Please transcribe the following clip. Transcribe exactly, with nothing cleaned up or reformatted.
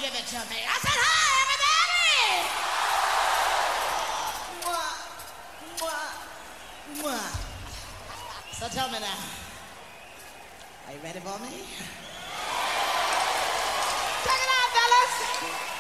give it to me. I said, hi, everybody! Mwah, mwah, mwah. So tell me now, are you ready for me? Check it out, fellas.